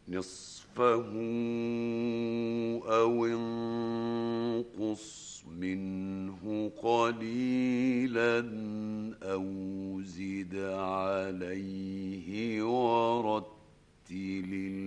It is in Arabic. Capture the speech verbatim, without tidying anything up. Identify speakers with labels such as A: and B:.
A: نصفه أو انقص منه قليلا أو زد عليه ورتل